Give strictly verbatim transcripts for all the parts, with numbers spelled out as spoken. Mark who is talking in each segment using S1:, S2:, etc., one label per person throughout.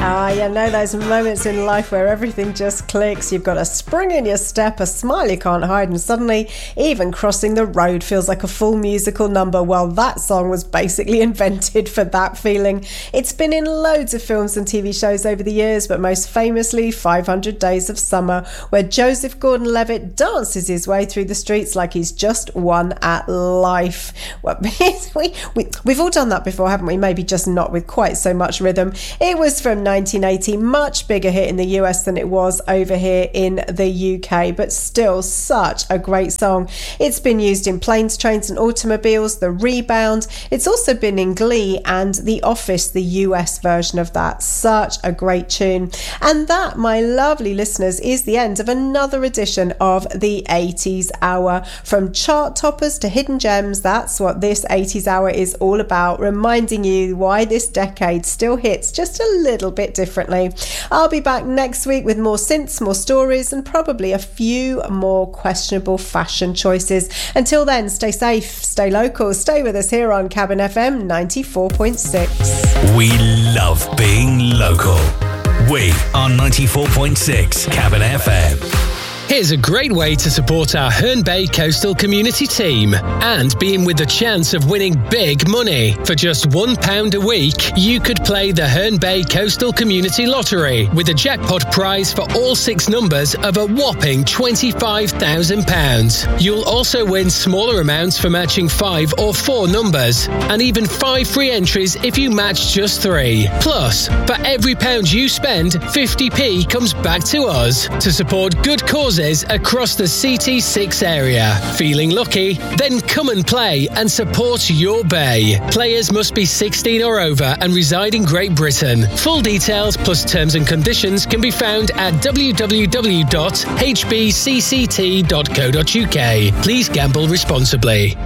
S1: Ah, you know those moments in life where everything just clicks. You've got a spring in your step, a smile you can't hide, and suddenly even crossing the road feels like a full musical number. Well, that song was basically invented for that feeling. It's been in loads of films and T V shows over the years, but most famously five hundred Days of Summer, where Joseph Gordon-Levitt dances his way through the streets like he's just won at life. Well, we, we, we've all done that before, haven't we? Maybe just not with quite so much rhythm. It was from nineteen eighty, much bigger hit in the U S than it was over here in the U K, but still such a great song. It's been used in Planes, Trains and Automobiles, The Rebound. It's also been in Glee and The Office, the U S version of that. Such a great tune. And that, my lovely listeners, is the end of another edition of the eighties Hour. From chart toppers to hidden gems, that's what this eighties Hour is all about, reminding you why this decade still hits just a little bit differently. I'll be back next week with more synths, more stories, and probably a few more questionable fashion choices. Until then, stay safe, stay local, stay with us here on Cabin F M ninety-four point six.
S2: We love being local. We are ninety-four point six Cabin F M.
S3: Here's a great way to support our Herne Bay Coastal Community team and be in with the chance of winning big money. For just one pound a week, you could play the Herne Bay Coastal Community Lottery with a jackpot prize for all six numbers of a whopping twenty-five thousand pounds. You'll also win smaller amounts for matching five or four numbers, and even five free entries if you match just three. Plus, for every pound you spend, fifty p comes back to us to support good causes across the C T six area. Feeling lucky? Then come and play and support your bay. Players must be sixteen or over and reside in Great Britain. Full details plus terms and conditions can be found at w w w dot h b c c t dot co dot u k. Please gamble responsibly.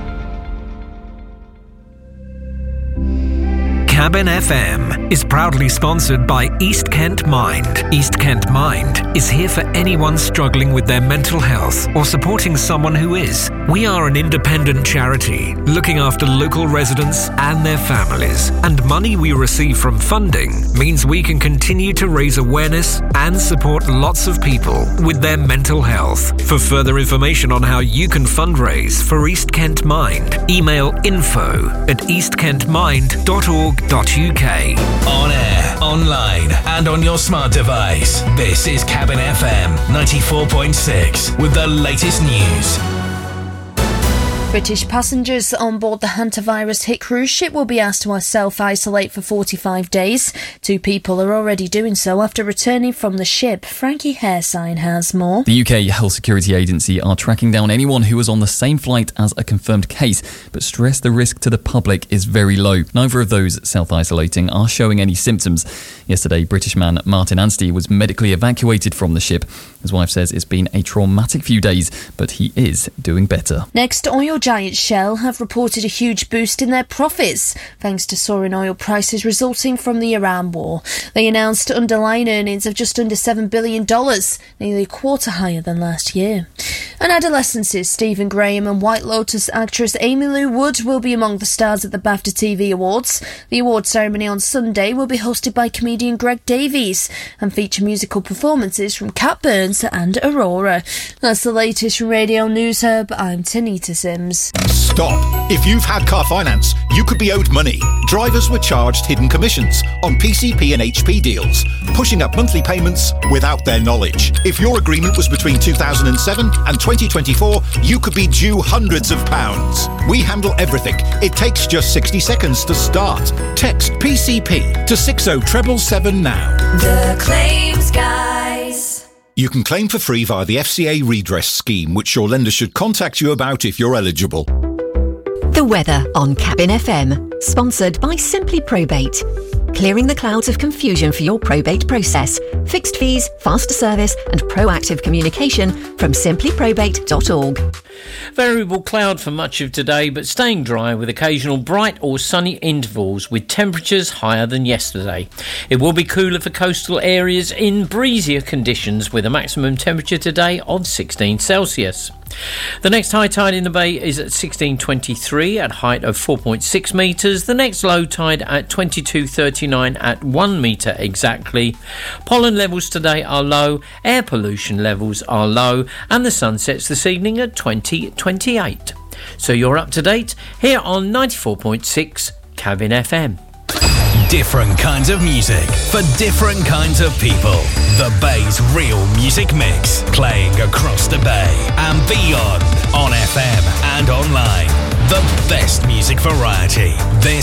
S4: Cabin F M is proudly sponsored by East Kent Mind. East Kent Mind is here for anyone struggling with their mental health or supporting someone who is. We are an independent charity looking after local residents and their families, and money we receive from funding means we can continue to raise awareness and support lots of people with their mental health. For further information on how you can fundraise for East Kent Mind, email info at east kent mind dot org dot u k.
S2: On air, online, and on your smart device. This is Cabin F M ninety-four point six with the latest news.
S5: British passengers on board the hantavirus hit cruise ship will be asked to self-isolate for forty-five days. Two people are already doing so after returning from the ship. Frankie Haresign has more.
S6: The U K Health Security Agency are tracking down anyone who was on the same flight as a confirmed case, but stress the risk to the public is very low. Neither of those self-isolating are showing any symptoms. Yesterday, British man Martin Anstey was medically evacuated from the ship. His wife says it's been a traumatic few days, but he is doing better.
S5: Next, oil giant Shell have reported a huge boost in their profits, thanks to soaring oil prices resulting from the Iran war. They announced underlying earnings of just under seven billion dollars, nearly a quarter higher than last year. And adolescences Stephen Graham and White Lotus actress Amy Lou Wood will be among the stars at the BAFTA T V Awards. The award ceremony on Sunday will be hosted by comedian Greg Davies and feature musical performances from Cat Burns and Aurora. That's the latest from Radio News Hub. I'm Tanita Sims.
S7: Stop. If you've had car finance, you could be owed money. Drivers were charged hidden commissions on P C P and H P deals, pushing up monthly payments without their knowledge. If your agreement was between two thousand seven and twenty twenty-four, you could be due hundreds of pounds. We handle everything. It takes just sixty seconds to start. Text P C P to six oh seven seven now.
S8: The Claims Guys.
S7: You can claim for free via the F C A redress scheme, which your lender should contact you about if you're eligible.
S9: The weather on Cabin F M, sponsored by Simply Probate. Clearing the clouds of confusion for your probate process. Fixed fees, faster service and proactive communication from simply probate dot org.
S10: Variable cloud for much of today, but staying dry with occasional bright or sunny intervals with temperatures higher than yesterday. It will be cooler for coastal areas in breezier conditions with a maximum temperature today of sixteen Celsius. The next high tide in the bay is at sixteen twenty-three at height of four point six metres. The next low tide at twenty-two thirty-nine at one metre exactly. Pollen levels today are low, air pollution levels are low, and the sun sets this evening at twenty twenty-eight. So you're up to date here on ninety-four point six Cabin F M.
S2: Different kinds of music for different kinds of people. The Bay's real music mix, playing across the Bay and beyond on F M and online. The best music variety. This